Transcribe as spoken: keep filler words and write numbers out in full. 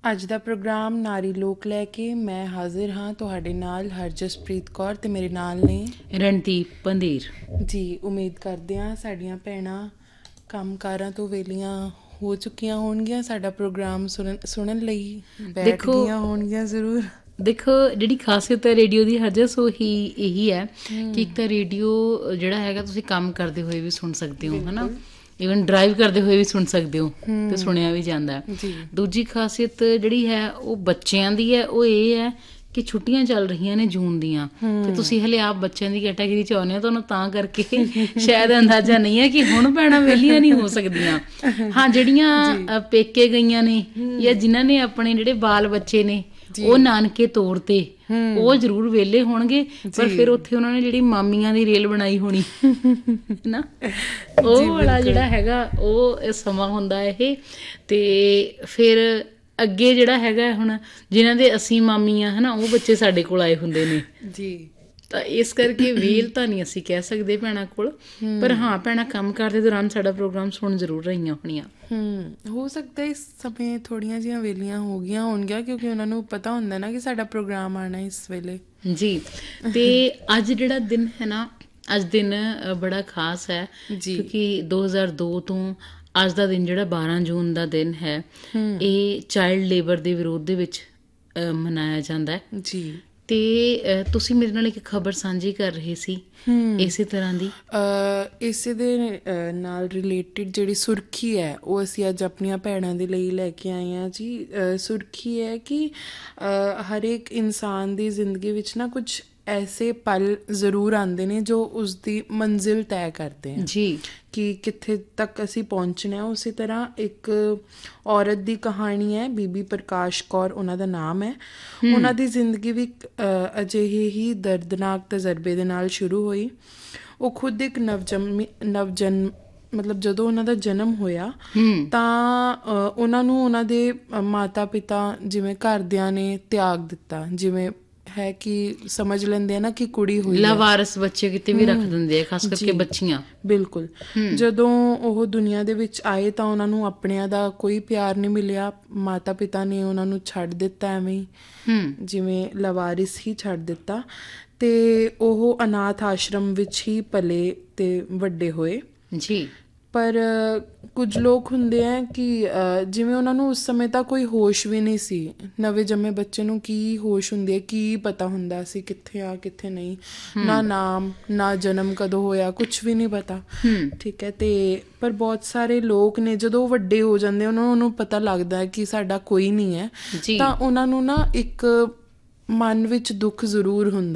ਅੱਜ ਦਾ ਪ੍ਰੋਗਰਾਮ ਨਾਰੀ ਲੋਕ ਲੈ ਕੇ ਮੈਂ ਹਾਜ਼ਰ ਹਾਂ ਤੁਹਾਡੇ ਨਾਲ ਹਰਜਸਪ੍ਰੀਤ ਕੌਰ ਅਤੇ ਮੇਰੇ ਨਾਲ ਨੇ ਰਣਦੀਪ ਪੰਧੀਰ ਜੀ। ਉਮੀਦ ਕਰਦੇ ਹਾਂ ਸਾਡੀਆਂ ਭੈਣਾਂ ਕੰਮ ਕਾਰਾਂ ਤੋਂ ਵੇਲੀਆਂ ਹੋ ਚੁੱਕੀਆਂ ਹੋਣਗੀਆਂ, ਸਾਡਾ ਪ੍ਰੋਗਰਾਮ ਸੁਣਨ ਸੁਣਨ ਲਈ ਬੈਠ ਗਈਆਂ ਹੋਣਗੀਆਂ ਜ਼ਰੂਰ। ਦੇਖੋ, ਜਿਹੜੀ ਖਾਸੀਅਤ ਹੈ ਰੇਡੀਓ ਦੀ ਹਰਜਸ ਉਹ ਹੀ ਇਹੀ ਹੈ ਕਿ ਇੱਕ ਤਾਂ ਰੇਡੀਓ ਜਿਹੜਾ ਹੈਗਾ ਤੁਸੀਂ ਕੰਮ ਕਰਦੇ ਹੋਏ ਵੀ ਸੁਣ ਸਕਦੇ ਹੋ, ਹੈ ਨਾ, ਈਵਨ ਡਰਾਈਵ ਕਰਦੇ ਹੋਏ ਵੀ ਸੁਣ ਸਕਦੇ ਹੋ ਅਤੇ ਸੁਣਿਆ ਵੀ ਜਾਂਦਾ। ਦੂਜੀ ਖਾਸੀਅਤ ਜਿਹੜੀ ਹੈ ਉਹ ਬੱਚਿਆਂ ਦੀ ਹੈ, ਉਹ ਇਹ ਹੈ ਕਿ ਛੁੱਟੀਆਂ ਚੱਲ ਰਹੀਆਂ ਨੇ ਜੂਨ ਦੀਆਂ ਅਤੇ ਤੁਸੀਂ ਹਲੇ ਆਪ ਬੱਚਿਆਂ ਦੀ ਕੈਟਾਗਰੀ 'ਚ ਆਉਂਦੇ ਹੋ, ਤੁਹਾਨੂੰ ਤਾਂ ਕਰਕੇ ਸ਼ਾਇਦ ਅੰਦਾਜ਼ਾ ਨਹੀਂ ਹੈ ਕਿ ਹੁਣ ਭੈਣਾਂ ਵਿਹਲੀਆਂ ਨਹੀਂ ਹੋ ਸਕਦੀਆਂ। ਹਾਂ, ਜਿਹੜੀਆਂ ਪੇਕੇ ਗਈਆਂ ਨੇ ਜਾਂ ਜਿਨ੍ਹਾਂ ਨੇ ਆਪਣੇ ਜਿਹੜੇ ਬਾਲ ਬੱਚੇ ਨੇ ਉਹ ਨਾਨਕੇ ਤੌਰ 'ਤੇ ਉਹ ਜ਼ਰੂਰ ਵਿਹਲੇ ਹੋਣਗੇ, ਪਰ ਫਿਰ ਉੱਥੇ ਉਹਨਾਂ ਨੇ ਜਿਹੜੀ ਮਾਮੀਆਂ ਦੀ ਰੇਲ ਬਣਾਈ ਹੋਣੀ ਨਾ, ਉਹ ਵਾਲਾ ਜਿਹੜਾ ਹੈਗਾ ਉਹ ਸਮਾਂ ਹੁੰਦਾ ਇਹ। ਅਤੇ ਫਿਰ ਅੱਗੇ ਜਿਹੜਾ ਹੈਗਾ ਹੁਣ ਜਿਨ੍ਹਾਂ ਦੇ ਅਸੀਂ ਮਾਮੀਆਂ ਹੈ ਨਾ, ਉਹ ਬੱਚੇ ਸਾਡੇ ਕੋਲ ਆਏ ਹੁੰਦੇ ਨੇ ਜੀ, ਤਾਂ ਇਸ ਕਰਕੇ ਵੇਲ ਤਾਂ ਨਹੀਂ ਅਸੀਂ ਕਹਿ ਸਕਦੇ ਭੈਣਾਂ ਕੋਲ, ਪਰ ਹਾਂ ਭੈਣਾਂ ਕੰਮ ਕਾਰ ਦੇ ਦੌਰਾਨ ਸਾਡਾ ਪ੍ਰੋਗਰਾਮ ਸੁਣ ਜ਼ਰੂਰ ਰਹੀਆਂ ਹੋਣੀਆਂ। ਹੋ ਸਕਦਾ ਇਸ ਸਮੇਂ ਥੋੜ੍ਹੀਆਂ ਜਿਹੀਆਂ ਵੇਲੀਆਂ ਹੋ ਗਈਆਂ ਹੋਣਗੀਆਂ, ਕਿਉਂਕਿ ਉਹਨਾਂ ਨੂੰ ਪਤਾ ਹੁੰਦਾ ਨਾ ਕਿ ਸਾਡਾ ਪ੍ਰੋਗਰਾਮ ਆਉਣਾ ਇਸ ਵੇਲੇ ਜੀ। ਅਤੇ ਅੱਜ ਜਿਹੜਾ ਦਿਨ ਹੈ ਨਾ, ਅੱਜ ਦਿਨ ਬੜਾ ਖਾਸ ਹੈ ਕਿਉਂਕਿ ਦੋ ਹਜ਼ਾਰ ਦੋ ਤੋਂ ਅੱਜ ਦਾ ਦਿਨ ਜਿਹੜਾ ਬਾਰਾਂ ਜੂਨ ਦਾ ਦਿਨ ਹੈ, ਇਹ ਚਾਈਲਡ ਲੇਬਰ ਦੇ ਵਿਰੋਧ ਦੇ ਵਿੱਚ ਮਨਾਇਆ ਜਾਂਦਾ ਹੈ ਜੀ। ਅਤੇ ਤੁਸੀਂ ਮੇਰੇ ਨਾਲ ਇੱਕ ਖਬਰ ਸਾਂਝੀ ਕਰ ਰਹੇ ਸੀ ਇਸੇ ਤਰ੍ਹਾਂ ਦੀ, ਇਸੇ ਦੇ ਨਾਲ ਰਿਲੇਟਿਡ ਜਿਹੜੀ ਸੁਰਖੀ ਹੈ ਉਹ ਅਸੀਂ ਅੱਜ ਆਪਣੀਆਂ ਭੈਣਾਂ ਦੇ ਲਈ ਲੈ ਕੇ ਆਏ ਹਾਂ ਜੀ। ਸੁਰਖੀ ਹੈ ਕਿ ਹਰੇਕ ਇਨਸਾਨ ਦੀ ਜ਼ਿੰਦਗੀ ਵਿੱਚ ਨਾ ਕੁਝ ਐਸੇ ਪਲ ਜ਼ਰੂਰ ਆਉਂਦੇ ਨੇ ਜੋ ਉਸਦੀ ਮੰਜ਼ਿਲ ਤੈਅ ਕਰਦੇ ਆ ਜੀ, ਕਿ ਕਿੱਥੇ ਤੱਕ ਅਸੀਂ ਪਹੁੰਚਣਾ ਹੈ। ਉਸੇ ਤਰ੍ਹਾਂ ਇੱਕ ਔਰਤ ਦੀ ਕਹਾਣੀ ਹੈ, ਬੀਬੀ ਪ੍ਰਕਾਸ਼ ਕੌਰ ਉਹਨਾਂ ਦਾ ਨਾਮ ਹੈ। ਉਹਨਾਂ ਦੀ ਜ਼ਿੰਦਗੀ ਵੀ ਅਜਿਹੇ ਹੀ ਦਰਦਨਾਕ ਤਜਰਬੇ ਦੇ ਨਾਲ ਸ਼ੁਰੂ ਹੋਈ। ਉਹ ਖੁਦ ਇੱਕ ਨਵਜੰਮੀ ਨਵਜਨਮ ਮਤਲਬ ਜਦੋਂ ਉਹਨਾਂ ਦਾ ਜਨਮ ਹੋਇਆ ਤਾਂ ਉਹਨਾਂ ਨੂੰ ਉਹਨਾਂ ਦੇ ਮਾਤਾ ਪਿਤਾ ਜਿਵੇਂ ਘਰਦਿਆਂ ਨੇ ਤਿਆਗ ਦਿੱਤਾ, ਜਿਵੇਂ ਹੈ ਕਿ ਸਮਝ ਲੈਂਦੇ ਆ ਨਾ ਕਿ ਕੁੜੀ ਹੋਈ, ਲਾਵਾਰਸ ਬੱਚੇ ਕਿਤੇ ਵੀ ਰੱਖ ਦਿੰਦੇ ਆ, ਖਾਸ ਕਰਕੇ ਬੱਚੀਆਂ। ਬਿਲਕੁਲ। ਜਦੋਂ ਉਹ ਦੁਨੀਆ ਦੇ ਵਿੱਚ ਆਏ ਤਾਂ ਉਹਨਾਂ ਨੂੰ ਆਪਣਿਆਂ ਦਾ ਕੋਈ ਪਿਆਰ ਨਹੀਂ ਮਿਲਿਆ, ਮਾਤਾ ਪਿਤਾ ਨੇ ਉਹਨਾਂ ਨੂੰ ਛੱਡ ਦਿੱਤਾ ਐਵੇਂ ਹੀ, ਜਿਵੇਂ ਲਾਵਾਰਿਸ ਹੀ ਛੱਡ ਦਿੱਤਾ, ਅਤੇ ਉਹ ਅਨਾਥ ਆਸ਼ਰਮ ਵਿੱਚ ਹੀ ਪਲੇ ਅਤੇ ਵੱਡੇ ਹੋਏ ਜੀ। ਪਰ ਕੁਝ ਲੋਕ ਹੁੰਦੇ ਹੈ ਕਿ ਜਿਵੇਂ ਉਹਨਾਂ ਨੂੰ ਉਸ ਸਮੇਂ ਤਾਂ ਕੋਈ ਹੋਸ਼ ਵੀ ਨਹੀਂ ਸੀ, ਨਵੇਂ ਜੰਮੇ ਬੱਚੇ ਨੂੰ ਕੀ ਹੋਸ਼ ਹੁੰਦੀ ਹੈ, ਕੀ ਪਤਾ ਹੁੰਦਾ ਸੀ ਕਿੱਥੇ ਆ ਕਿੱਥੇ ਨਹੀਂ, ਨਾ ਨਾਮ ਨਾ ਜਨਮ ਕਦੋਂ ਹੋਇਆ, ਕੁਛ ਵੀ ਨਹੀਂ ਪਤਾ, ਠੀਕ ਹੈ। ਅਤੇ ਪਰ ਬਹੁਤ ਸਾਰੇ ਲੋਕ ਨੇ ਜਦੋਂ ਵੱਡੇ ਹੋ ਜਾਂਦੇ ਉਹਨਾਂ ਨੂੰ ਪਤਾ ਲੱਗਦਾ ਹੈ ਕਿ ਸਾਡਾ ਕੋਈ ਨਹੀਂ ਹੈ, ਤਾਂ ਉਹਨਾਂ ਨੂੰ ਨਾ ਇੱਕ ਮਨ ਵਿੱਚ ਦੁੱਖ ਜ਼ਰੂਰ ਹੁੰਦਾ